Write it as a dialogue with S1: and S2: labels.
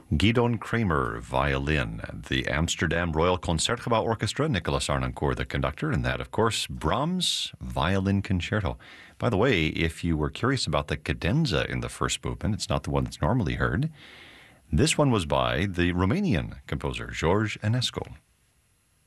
S1: Gidon Kramer, violin. The Amsterdam Royal Concertgebouw Orchestra, Nicholas Arnoncourt, the conductor, and that, of course, Brahms' Violin Concerto. By the way, if you were curious about the cadenza in the first movement, it's not the one that's normally heard. This one was by the Romanian composer, George Enescu.